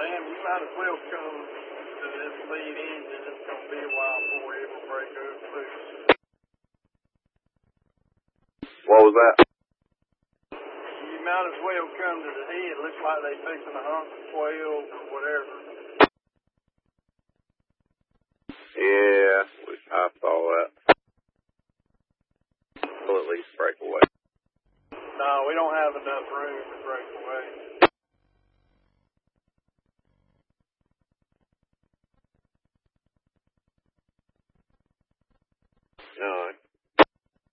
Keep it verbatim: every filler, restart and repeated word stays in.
Man, you might as well come to this lead engine. It's going to be a while before we ever break up loose. What was that? You might as well come to the head. Looks like they fixing a hump twelve or whatever.